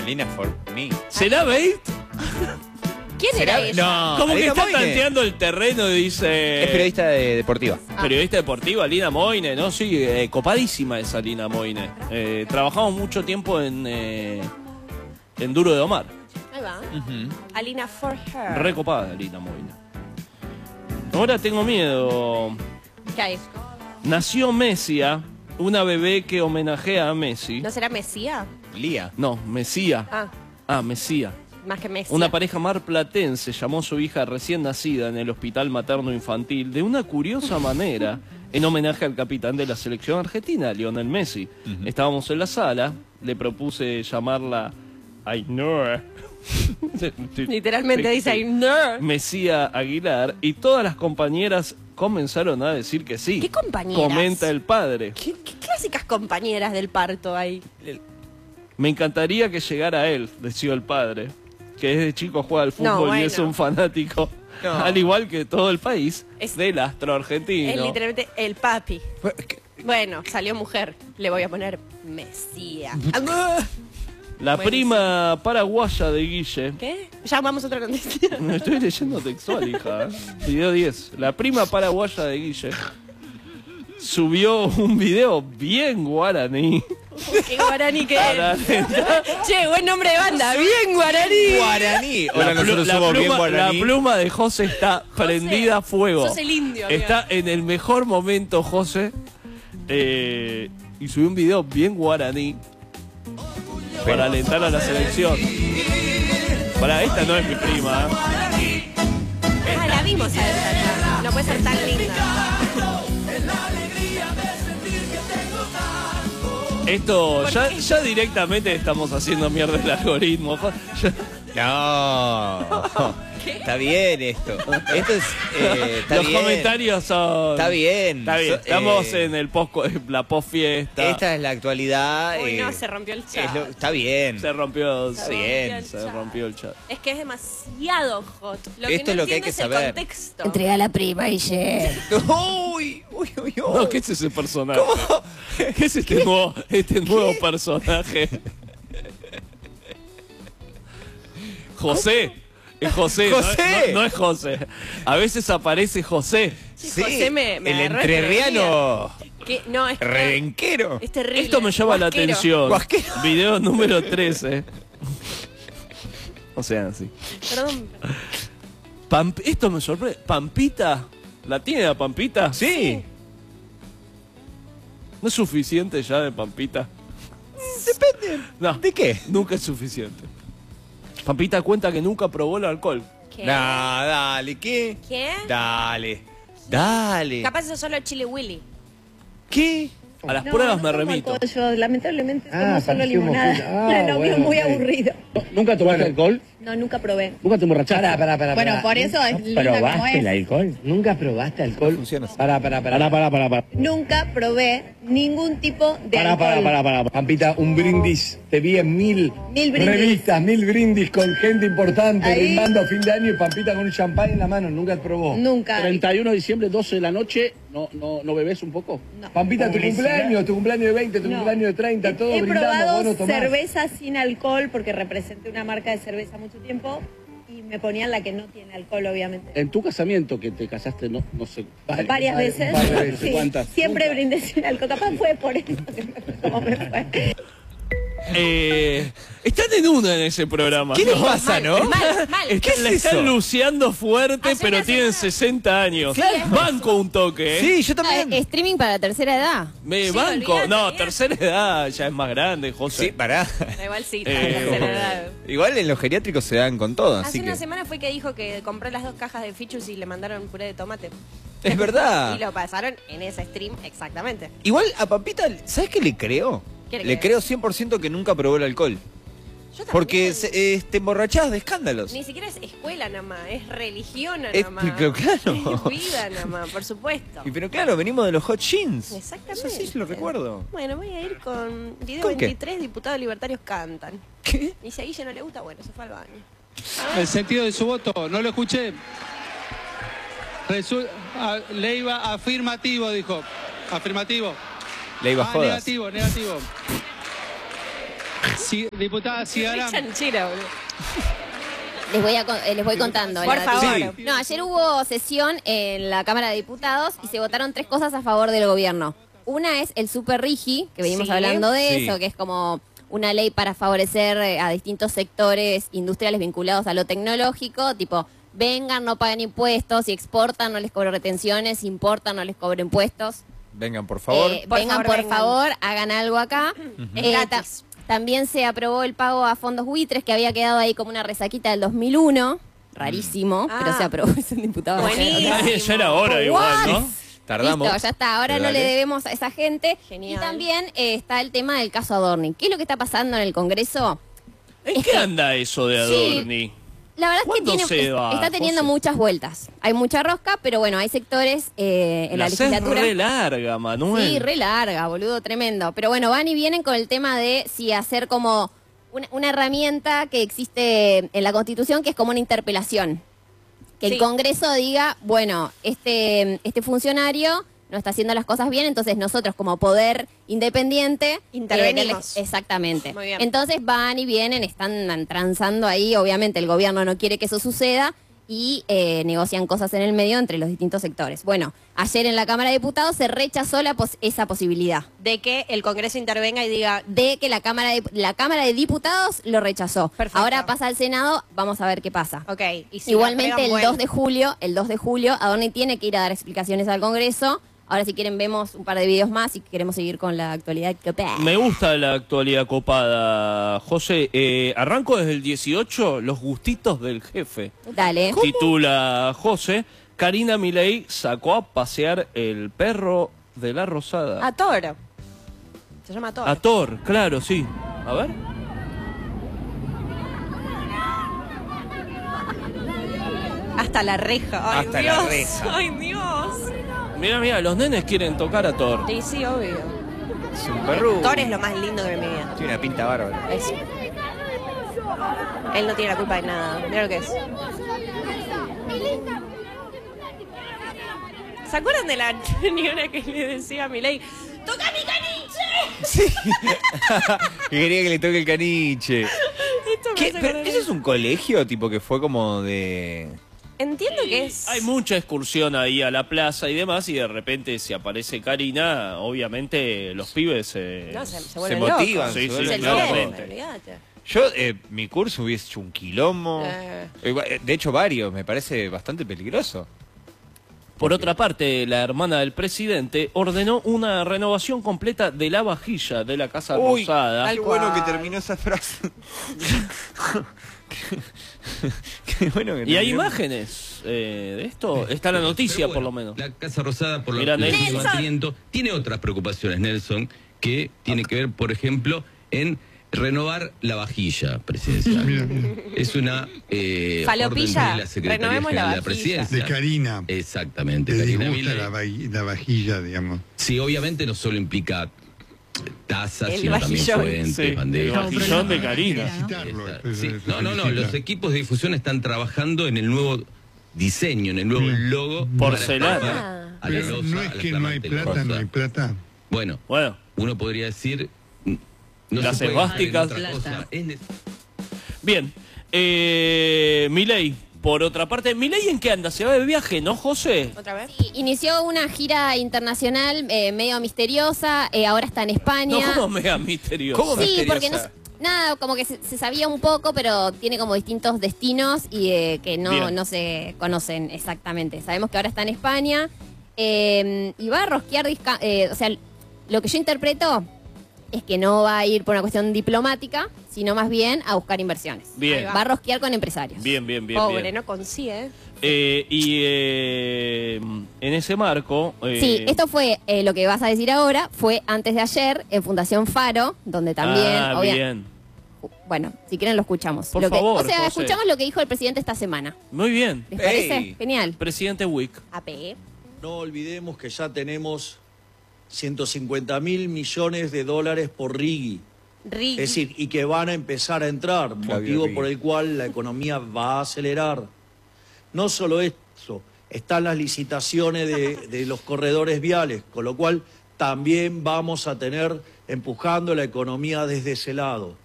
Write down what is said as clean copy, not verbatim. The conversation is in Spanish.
Alina for me. ¿Será bait? ¿Quién era ella? No, Como que Alina está Moine. tanteando el terreno y dice... Es periodista deportiva. Periodista deportiva, Alina Moine, ¿no? Sí, copadísima esa Alina Moine. Trabajamos mucho tiempo en Duro de Omar. Ahí va. Alina for her. Recopada Alina Moine. Ahora tengo miedo. ¿Qué hay? Nació Messia, una bebé que homenajea a Messi. ¿No será Mesía? Lía. No, Mesía. Ah, Mesía. más que Mesía. Una pareja marplatense llamó a su hija recién nacida en el hospital materno infantil de una curiosa manera en homenaje al capitán de la selección argentina, Lionel Messi. Estábamos en la sala, le propuse llamarla Ainhoa. Literalmente dice ahí, no. Mesía Aguilar, y todas las compañeras comenzaron a decir que sí. ¿Qué compañeras? Comenta el padre. ¿Qué clásicas compañeras del parto hay? Me encantaría que llegara él, decía el padre, que desde chico juega al fútbol No, y es bueno. un fanático, No. al igual que todo el país, Es- del astro argentino. Es literalmente el papi. Bueno, salió mujer. Le voy a poner Mesía. La Buenísimo. prima paraguaya de Guille. ¿Qué? Ya vamos a otra condición. Me estoy leyendo textual, hija. Video 10. La prima paraguaya de Guille subió un video bien guaraní Qué guaraní que para es. alentar. Che, buen nombre de banda. Bien guaraní. Guaraní. Hola, La, nosotros somos bien la guaraní. pluma de José está prendida a fuego. Sos el indio. amiga. Está en el mejor momento, José. Y subió un video bien guaraní para alentar a la selección. Para esta no es mi prima. Ah, la vimos a esa ya. No puede ser tan linda. Esto ya directamente estamos haciendo mierda el algoritmo. No. Está bien esto. Esto es. Está Los bien. comentarios son. Está bien. Está bien. Estamos en el la post fiesta. Esta es la actualidad. Uy, no, se rompió el chat. Está bien. Se rompió. Está bien. Se rompió el chat. Es que es demasiado hot. Lo Esto que es no lo que hay entiendo que es el saber. contexto. Entrega a la prima, Guille. Uy, uy, uy, uy. No, ¿qué es ese personaje? ¿Qué es este nuevo personaje? José. Es José. José. No es José. A veces aparece José. Sí, José me el agarró entrerriano Que no, es rebenquero. es terrible. Esto me llama la Guasquero. atención. Guasquero. Video número 13. O sea, sí. Perdón. Esto me sorprende. ¿Pampita? ¿La tiene la Pampita? Sí. ¿No es suficiente ya de Pampita? Depende. No. ¿De qué? Nunca es suficiente. Pampita cuenta que nunca probó el alcohol. ¿Qué? No, dale, ¿qué? ¿Qué? Dale. Dale. Capaz eso solo Chile Willy. ¿Qué? A las pruebas me remito. Yo lamentablemente tomo solo pareció limonada. mojito. Lo mío es muy aburrido. ¿Nunca tomaste alcohol? No, nunca probé. ¿Nunca te emborrachaste? Para. Bueno, por eso es linda como ¿Probaste es. el alcohol? ¿Nunca probaste alcohol? Funciona así. Para. Nunca probé ningún tipo de alcohol. Para. Pampita, un brindis. Te vi en mil brindis. revistas, 1000 brindis con gente importante, Ahí. brindando a fin de año y Pampita con un champán en la mano. ¿Nunca probó? Nunca. 31 de diciembre, 12 de la noche, ¿no bebés un poco? No. Pampita, tu cumpleaños de 20, tu No. cumpleaños de 30, todo He brindando, probado vos no tomás. cerveza sin alcohol porque representé una marca de cerveza mucho tiempo y me ponían la que no tiene alcohol, obviamente. En tu casamiento, que te casaste, no sé. Varias veces. varias veces. Sí, ¿Cuántas? siempre brindé sin alcohol. Capaz fue por eso que me fue como me fue. Están en una en ese programa. ¿Qué les ¿no? pasa, no? Mal. Están, es la están eso? luciando fuerte, Hace pero una tienen semana. 60 años. Claro. Banco un toque, ¿eh? Sí, yo también. Streaming para la tercera edad. Me Sí, banco. olvídate, No, olvídate. tercera edad ya es más grande, José. Sí, pará. Igual sí, Eh, la tercera edad. Igual en los geriátricos se dan con todo, Hace así una que. semana fue que dijo que compró las 2 cajas de Fichus y le mandaron puré de tomate. Es verdad. Y lo pasaron en ese stream exactamente. Igual a Pampita, ¿sabes qué le creo? ¿Qué le Le crees? creo 100% que nunca probó el alcohol. Yo también. Porque te emborrachás de escándalos. Ni siquiera es escuela nada más, es religión Es- nada más. pero claro. Es vida nada más, por supuesto. Y pero claro, venimos de los hot jeans. Exactamente. Eso sí lo recuerdo. Bueno, voy a ir con video ¿Con qué? 23, diputados libertarios cantan. ¿Qué? Y si a Guille no le gusta, bueno, se fue al baño. El sentido de su voto, no lo escuché. Leiva afirmativo, dijo. Afirmativo. Le iba jodas. Negativo. Diputada Cigarán. Chanchera, boludo. Les voy contando. Por la favor. noticia. No, ayer hubo sesión en la Cámara de Diputados y se votaron 3 cosas a favor del gobierno. Una es el Super Rigi, que venimos Sí. hablando de Sí. eso, que es como una ley para favorecer a distintos sectores industriales vinculados a lo tecnológico, tipo, vengan, no paguen impuestos, si exportan no les cobro retenciones, si importan no les cobro impuestos. Vengan, por favor. Vengan, por favor, hagan algo acá. Gratis. También se aprobó el pago a fondos buitres, que había quedado ahí como una resaquita del 2001. Rarísimo, pero se aprobó, es un diputado. Buenísimo. Ya era hora igual, ¿no? Tardamos. Listo, ya está. Ahora Pero no le dale. debemos a esa gente. Genial. Y también está el tema del caso Adorni. ¿Qué es lo que está pasando en el Congreso? ¿En qué anda eso de Sí. Adorni? La verdad es que ¿Cuándo se va, está teniendo José? muchas vueltas. Hay mucha rosca, pero bueno, hay sectores en la hacés legislatura. re larga, Manuel. Sí, re larga, boludo, tremendo. Pero bueno, van y vienen con el tema de si hacer como una herramienta que existe en la Constitución, que es como una interpelación. Que Sí. el Congreso diga, bueno, este funcionario no está haciendo las cosas bien, entonces nosotros como poder independiente Intervenimos. Exactamente. Muy bien. Entonces van y vienen, están transando ahí, obviamente el gobierno no quiere que eso suceda y negocian cosas en el medio entre los distintos sectores. Bueno, ayer en la Cámara de Diputados se rechazó esa posibilidad De que el Congreso intervenga y diga, de que la Cámara de Diputados lo rechazó. Perfecto. Ahora pasa al Senado, vamos a ver qué pasa. ok. Y si Igualmente la el aprueban, 2 de julio, Adorni tiene que ir a dar explicaciones al Congreso. Ahora si quieren vemos un par de videos más y queremos seguir con la actualidad. Me gusta la actualidad copada, José. Arranco desde el 18, Los gustitos del jefe. Dale. Titula José. Karina Milei sacó a pasear el perro de la Rosada. A Thor. Se llama Thor. A Thor, claro, sí. A ver. Hasta la reja. Ay, Hasta Dios. la reja. Ay, Dios. Mira, los nenes quieren tocar a Thor. Sí, sí, obvio. Es un perro. Thor es lo más lindo que vi en mi vida. Tiene una pinta bárbara. Es- Él no tiene la culpa de nada. Mira lo que es. ¿Se acuerdan de la señora que le decía a Milei, ¡toca mi caniche! Que quería que le toque el caniche. Esto me ¿Qué? hace Pero, acordar ¿eso es un colegio tipo que fue como de...? Entiendo que es... Hay mucha excursión ahí a la plaza y demás, y de repente si aparece Karina, obviamente los pibes se No, se Se vuelven motivan, locos. Sí, se sí, Se vuelven claramente. locos. olvídate. Yo, mi curso hubiese hecho un quilombo. Eh. De hecho, varios. Me parece bastante peligroso. Por otra parte, la hermana del presidente ordenó una renovación completa de la vajilla de la Casa Uy, Rosada. qué bueno que terminó esa frase. Qué bueno que Y hay terminó. imágenes de esto. Está la noticia, Pero por bueno, lo menos. La Casa Rosada, por lo Mira, que Nelson. estoy manteniendo, tiene otras preocupaciones, Nelson, que tiene que ver, por ejemplo, en renovar la vajilla presidencial. Es una Falopilla, orden de la Secretaría renovemos la General de la vajilla. Presidencia. De Karina. Exactamente, Te Karina disgusta Milei. la vajilla, digamos. Sí, obviamente no solo implica tazas, El sino también vajillón. fuentes, Sí, el bandejas. vajillón de Karina. Felicitarlo, Sí. se No, felicita. los equipos de difusión están trabajando en el nuevo diseño, en el nuevo logo. Porcelana. para escapar a la Pero losa, no a es la que no hay flamante plata, losa. no hay plata. Bueno, Bueno, uno podría decir... No Las se puede gastar en esvásticas. otra cosa. bien. Milei, por otra parte, ¿Milei en qué anda? ¿Se va de viaje, no, José? ¿Otra vez? Sí, inició una gira internacional medio misteriosa, ahora está en España. No, como mega misterioso. ¿Cómo Sí, misteriosa? porque nada, como que se sabía un poco, pero tiene como distintos destinos y que Bien. no se conocen exactamente. Sabemos que ahora está en España y va a rosquear, o sea, lo que yo interpreto es que no va a ir por una cuestión diplomática, sino más bien a buscar inversiones. Bien. Va a rosquear con empresarios. Bien, bien, bien. Pobre, bien. no consigue. Y en ese marco... Sí, esto fue lo que vas a decir ahora, fue antes de ayer en Fundación Faro, donde también... bien. Bueno, si quieren lo escuchamos. Por favor, o sea, José. escuchamos lo que dijo el presidente esta semana. Muy bien. ¿Les parece? Ey. Genial. Presidente Wick. AP. No olvidemos que ya tenemos 150.000 millones de dólares por RIGI. Riggi. Es decir, y que van a empezar a entrar, motivo Riggi. por el cual la economía va a acelerar. No solo eso, están las licitaciones de los corredores viales, con lo cual también vamos a tener empujando la economía desde ese lado.